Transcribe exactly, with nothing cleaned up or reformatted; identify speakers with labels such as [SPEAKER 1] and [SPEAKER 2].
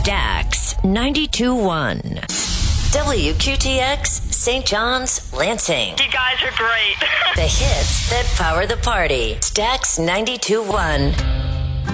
[SPEAKER 1] Stax ninety-two point one. W Q T X, Saint John's, Lansing.
[SPEAKER 2] You guys are great.
[SPEAKER 1] The hits that power the party. Stax ninety-two point one.